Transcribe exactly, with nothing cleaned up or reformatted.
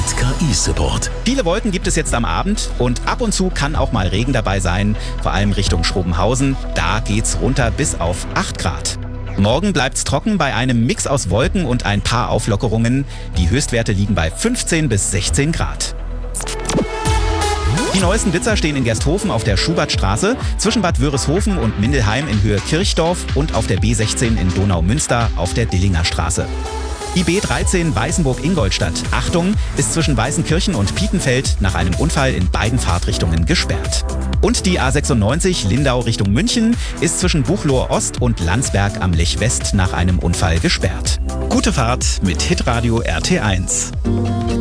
mit K I-Support. Viele Wolken gibt es jetzt am Abend und ab und zu kann auch mal Regen dabei sein, vor allem Richtung Schrobenhausen. Da geht's runter bis auf acht Grad. Morgen bleibt's trocken bei einem Mix aus Wolken und ein paar Auflockerungen. Die Höchstwerte liegen bei fünfzehn bis sechzehn Grad. Die neuesten Blitzer stehen in Gersthofen auf der Schubertstraße, zwischen Bad Wörishofen und Mindelheim in Höhe Kirchdorf und auf der B sechzehn in Donaumünster auf der Dillinger Straße. Die B dreizehn Weißenburg-Ingolstadt, Achtung, ist zwischen Weißenkirchen und Pietenfeld nach einem Unfall in beiden Fahrtrichtungen gesperrt. Und die A sechsundneunzig Lindau Richtung München ist zwischen Buchloe Ost und Landsberg am Lech West nach einem Unfall gesperrt. Gute Fahrt mit Hitradio R T eins.